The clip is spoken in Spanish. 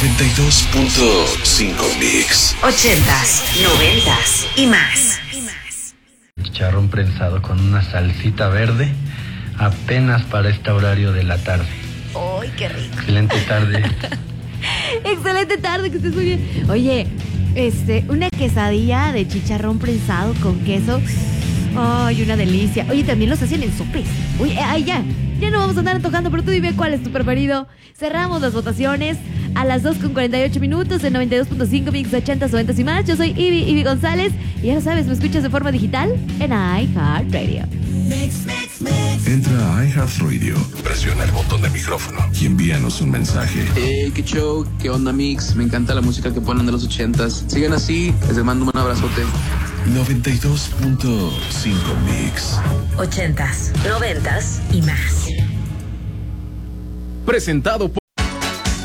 92.5 Mix. 80s, 90s y más. Chicharrón prensado con una salsita verde, apenas para este horario de la tarde. ¡Ay, qué rico! Excelente tarde. Excelente tarde, que estés muy bien. Oye, una quesadilla de chicharrón prensado con queso. Ay, una delicia. Oye, también los hacen en sopes. Oye, ay, ya no vamos a andar antojando, pero tú dime cuál es tu preferido. Cerramos las votaciones a las 2:48 en 92.5 Mix 80s, 90s y más. Yo soy Ivy González y ya lo sabes, me escuchas de forma digital en iHeartRadio. Entra a iHeartRadio, presiona el botón de micrófono y envíanos un mensaje. Qué show, qué onda Mix, me encanta la música que ponen de los 80s. Sigan así, les mando un abrazote. 92.5 Mix. 80s, 90s y más. Presentado por